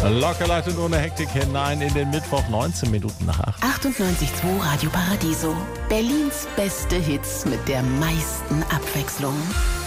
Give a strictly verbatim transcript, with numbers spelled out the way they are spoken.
Locker leicht und ohne Hektik hinein in den Mittwoch, neunzehn Minuten nach acht. achtundneunzig Komma zwei Radio Paradiso. Berlins beste Hits mit der meisten Abwechslung.